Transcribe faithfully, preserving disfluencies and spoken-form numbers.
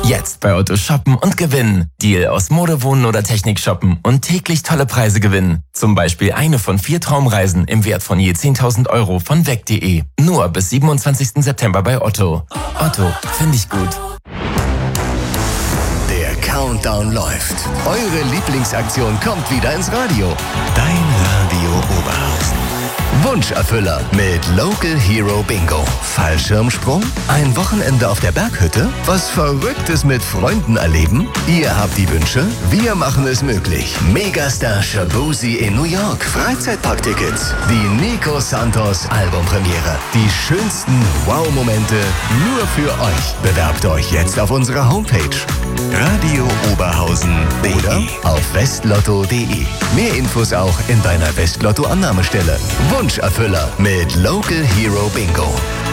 Jetzt bei Otto shoppen und gewinnen. Deal aus Mode, Wohnen oder Technik shoppen und täglich tolle Preise gewinnen. Zum Beispiel eine von vier Traumreisen im Wert von je zehntausend Euro von weg punkt de. Nur bis siebenundzwanzigsten September bei Otto. Otto, finde ich gut. Der Countdown läuft. Eure Lieblingsaktion kommt wieder ins Radio. Dein Radio Oberhausen. Wunscherfüller mit Local Hero Bingo. Fallschirmsprung? Ein Wochenende auf der Berghütte? Was Verrücktes mit Freunden erleben? Ihr habt die Wünsche, wir machen es möglich. Megastar Shabuzi in New York. Freizeitparktickets. Die Nico Santos Albumpremiere. Die schönsten Wow-Momente nur für euch. Bewerbt euch jetzt auf unserer Homepage radio oberhausen punkt de oder auf westlotto punkt de. Mehr Infos auch in deiner Westlotto-Annahmestelle. Wunscherfüller mit Local Hero Bingo.